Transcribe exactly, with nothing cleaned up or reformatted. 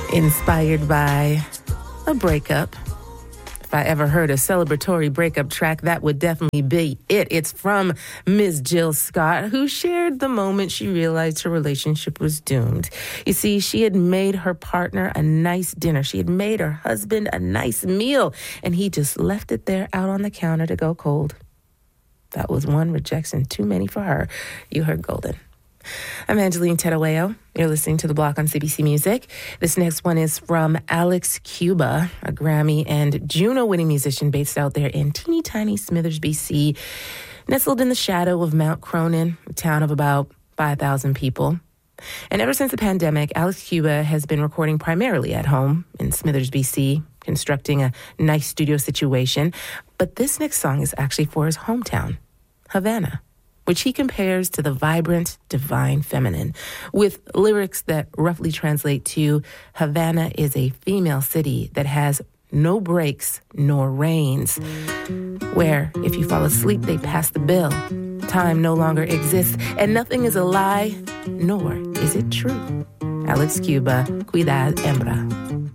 Inspired by a breakup. If I ever heard a celebratory breakup track, that would definitely be it. It's from Miss Jill Scott, who shared the moment she realized her relationship was doomed. You see, she had made her partner a nice dinner. She had made her husband a nice meal, and he just left it there out on the counter to go cold. That was one rejection too many for her. You heard Golden. I'm Angeline Tedaweo. You're listening to The Block on C B C Music. This next one is from Alex Cuba, a Grammy and Juno-winning musician based out there in teeny tiny Smithers, B C, nestled in the shadow of Mount Cronin, a town of about five thousand people. And ever since the pandemic, Alex Cuba has been recording primarily at home in Smithers, B C, constructing a nice studio situation. But this next song is actually for his hometown, Havana, which he compares to the vibrant, divine feminine, with lyrics that roughly translate to Havana is a female city that has no breaks nor rains, where if you fall asleep, they pass the bill. Time no longer exists, and nothing is a lie, nor is it true. Alex Cuba, Cuidad Hembra.